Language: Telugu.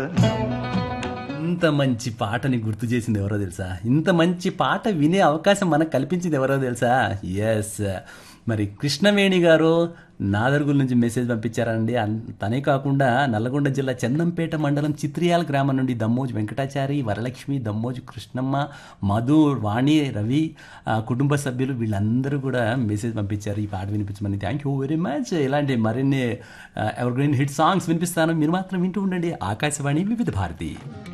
ఇంత మంచి పాటని గుర్తు చేసింది ఎవరో తెలుసా? ఇంత మంచి పాట వినే అవకాశం మనకు కల్పించింది ఎవరో తెలుసా? ఎస్, మరి కృష్ణవేణి గారు నాదర్గుల నుంచి మెసేజ్ పంపించారండి. తనే కాకుండా నల్లగొండ జిల్లా చందంపేట మండలం చిత్రియాల గ్రామం నుండి దమ్మోజు వెంకటాచారి, వరలక్ష్మి, దమ్మోజు కృష్ణమ్మ, మధు, వాణి, రవి కుటుంబ సభ్యులు వీళ్ళందరూ కూడా మెసేజ్ పంపించారు ఈ పాట వినిపించమని. Thank you very much. ఇలాంటి మరిన్ని ఎవర్ గ్రీన్ హిట్ సాంగ్స్ వినిపిస్తాను, మీరు మాత్రం వింటూ ఉండండి ఆకాశవాణి వివిధ భారతి.